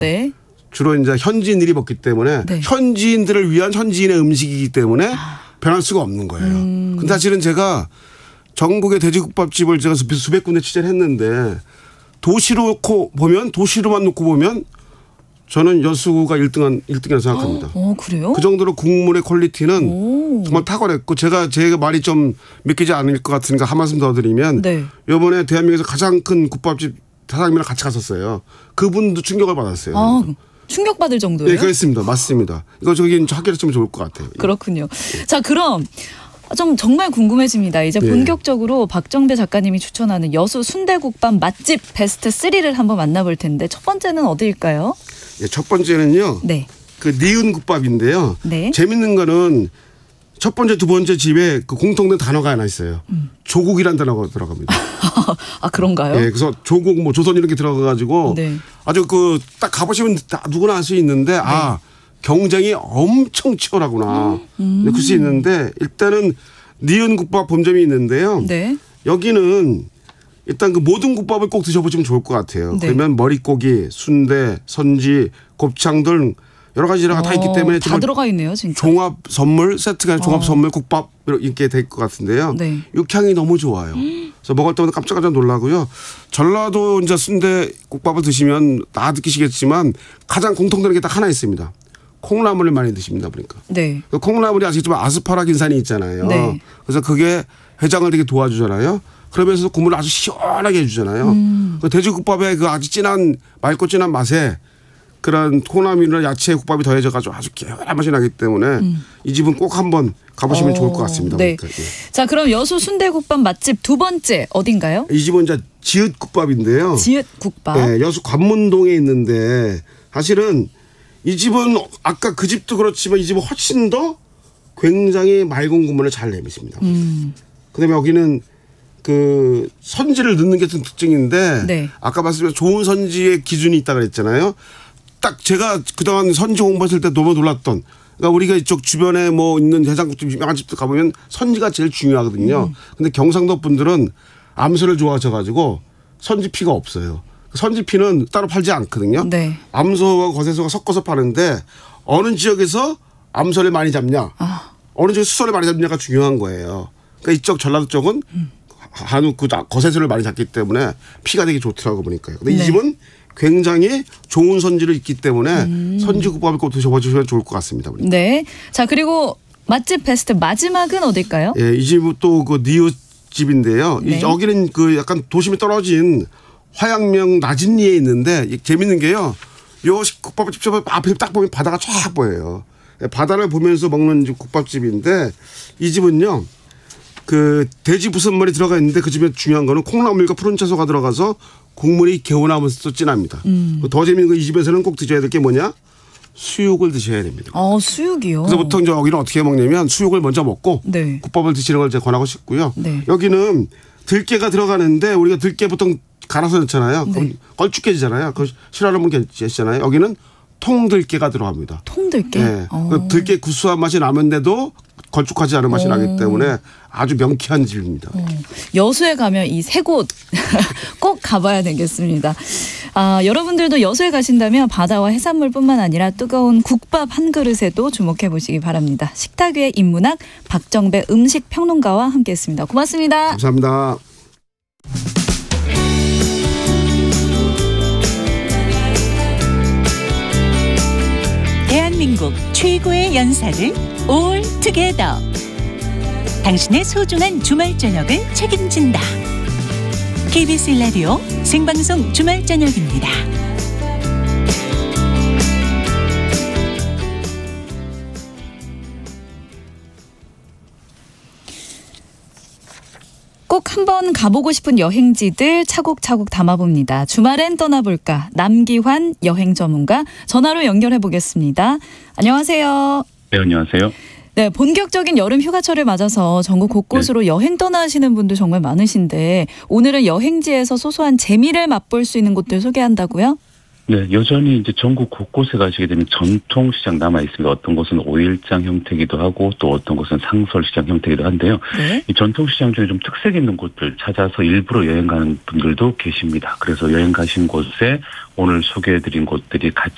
네. 주로 이제 현지인들이 먹기 때문에 네. 현지인들을 위한 현지인의 음식이기 때문에 변할 수가 없는 거예요. 근데 사실은 제가 전국의 돼지국밥집을 제가 수백 군데 취재를 했는데 도시로 도시로만 놓고 보면 저는 여수가 1등이라고 생각합니다. 그래요? 그 정도로 국물의 퀄리티는 정말 탁월했고 제가 말이 좀 믿기지 않을 것 같으니까 한 말씀 더 드리면 네. 이번에 대한민국에서 가장 큰 국밥집 사장님이랑 같이 갔었어요. 그분도 충격을 받았어요. 충격받을 정도예요? 네, 그렇습니다. 맞습니다. 이거 저기 합격했으면 좋을 것 같아요. 그렇군요. 자, 그럼 좀 정말 궁금해집니다. 이제 본격적으로 박정배 작가님이 추천하는 여수 순대국밥 맛집 베스트 3를 한번 만나볼 텐데 첫 번째는 어디일까요? 예, 첫 번째는요. 네. 그 니은 국밥인데요. 네. 재밌는 거는 첫 번째, 두 번째 집에 그 공통된 단어가 하나 있어요. 조국이란 단어가 들어갑니다. 아, 그런가요? 예, 그래서 조국, 조선 이렇게 들어가가지고 네. 아주 딱 가보시면 다 누구나 알 수 있는데 경쟁이 엄청 치열하구나. 그럴 수 있는데 일단은 니은 국밥 본점이 있는데요. 네. 여기는 일단 그 모든 국밥을 꼭 드셔보시면 좋을 것 같아요. 네. 그러면 머릿고기, 순대, 선지, 곱창 등 여러 가지가 다 있기 때문에 다 들어가 있네요, 진짜. 종합 선물 세트가 종합 선물 국밥 이렇게 될 것 같은데요. 네. 육향이 너무 좋아요. 그래서 먹을 때마다 깜짝깜짝 놀라고요. 전라도 이제 순대 국밥을 드시면 다 느끼시겠지만 가장 공통되는 게 딱 하나 있습니다. 콩나물을 많이 드십니다, 보니까. 네. 그 콩나물이 아시겠지만 아스파라긴산이 있잖아요. 네. 그래서 그게 해장을 되게 도와주잖아요. 그러면서 국물을 아주 시원하게 해주잖아요. 그 돼지국밥에 그 아주 맑고 진한 맛에 그런 콩나물이나 야채 국밥이 더해져가지고 아주 개운한 맛이 나기 때문에 이 집은 꼭 한번 가보시면 좋을 것 같습니다. 네. 그러니까, 예. 자, 그럼 여수 순대국밥 맛집 두 번째 어딘가요? 이 집은 이제 지읒국밥인데요. 지읒국밥. 네, 여수 관문동에 있는데 사실은 이 집은 아까 그 집도 그렇지만 이 집은 훨씬 더 굉장히 맑은 국물을 잘 내미십니다. 그다음에 여기는 그 선지를 넣는 게 좀 특징인데 네. 아까 말씀드린 좋은 선지의 기준이 있다고 그랬잖아요. 딱 제가 그동안 선지 공부했을 때 너무 놀랐던 그러니까 우리가 이쪽 주변에 뭐 있는 해장국집 유명한 집도 가보면 선지가 제일 중요하거든요. 근데 경상도 분들은 암소를 좋아하셔가지고 선지피가 없어요. 선지피는 따로 팔지 않거든요. 네. 암소와 거세소가 섞어서 파는데 어느 지역에서 암소를 많이 잡냐 어느 지역에 수소를 많이 잡냐가 중요한 거예요. 그러니까 이쪽 전라도 쪽은 한우 거세소를 많이 잡기 때문에 피가 되게 좋더라고 보니까요. 근데 이 집은 굉장히 좋은 선지를 있기 때문에 선지국밥을 꼭 드셔보시면 좋을 것 같습니다. 우리. 네. 자, 그리고 맛집 베스트 마지막은 어딜까요? 예, 이 집은 또 그 니웃 집인데요. 네. 여기는 그 약간 도심에 떨어진 화양명 나진리에 있는데 재밌는 게요. 요 국밥집 앞에 딱 보면 바다가 쫙 보여요. 바다를 보면서 먹는 국밥집인데 이 집은요. 그 돼지 부순물이 들어가 있는데 그 집에 중요한 거는 콩나물과 푸른 채소가 들어가서 국물이 개운하면서 진합니다. 더 재밌는 거 이 집에서는 꼭 드셔야 될 게 뭐냐? 수육을 드셔야 됩니다. 수육이요. 그래서 보통 여기는 어떻게 먹냐면 수육을 먼저 먹고 네. 국밥을 드시는 걸 제가 권하고 싶고요. 네. 여기는 들깨가 들어가는데 우리가 들깨 보통 갈아서 넣잖아요. 네. 그럼 걸쭉해지잖아요. 그거 싫어하는 분 계시잖아요. 여기는 통들깨가 들어갑니다. 통들깨? 네. 그 들깨 구수한 맛이 나는데도 걸쭉하지 않은 맛이 나기 때문에 아주 명쾌한 집입니다. 여수에 가면 이 세 곳 꼭 가봐야 되겠습니다. 여러분들도 여수에 가신다면 바다와 해산물뿐만 아니라 뜨거운 국밥 한 그릇에도 주목해 보시기 바랍니다. 식탁 위의 인문학 박정배 음식평론가와 함께했습니다. 고맙습니다. 감사합니다. 대한민국 최고의 연사를 올 투게더. 당신의 소중한 주말 저녁을 책임진다. KBS 라디오 생방송 주말 저녁입니다. 꼭 한번 가보고 싶은 여행지들 차곡차곡 담아봅니다. 주말엔 떠나볼까? 남기환 여행 전문가 전화로 연결해 보겠습니다. 안녕하세요. 네, 안녕하세요. 네, 본격적인 여름 휴가철을 맞아서 전국 곳곳으로 여행 떠나시는 분들 정말 많으신데 오늘은 여행지에서 소소한 재미를 맛볼 수 있는 곳들 소개한다고요? 네, 여전히 이제 전국 곳곳에 가시게 되면 전통시장 남아 있습니다. 어떤 곳은 5일장 형태이기도 하고 또 어떤 곳은 상설시장 형태이기도 한데요. 네. 이 전통시장 중에 좀 특색 있는 곳들 찾아서 일부러 여행 가는 분들도 계십니다. 그래서 여행 가신 곳에 오늘 소개해드린 곳들이 같이